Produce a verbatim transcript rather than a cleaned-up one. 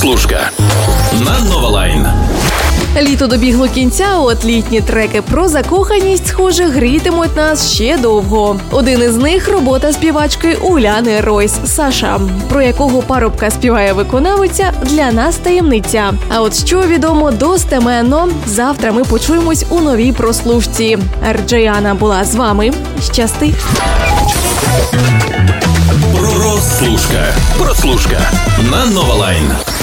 Прослушка на Новалайн. Літо добігло кінця, от літні треки про закоханість, схоже, грітимуть нас ще довго. Один із них – робота співачки Уляни Ройс «Саша», про якого парубка співає виконавиця, для нас таємниця. А от що відомо достеменно, завтра ми почуємось у новій прослушці. Рджеяна була з вами. Щасти! Прослушка. Прослушка на Новалайн.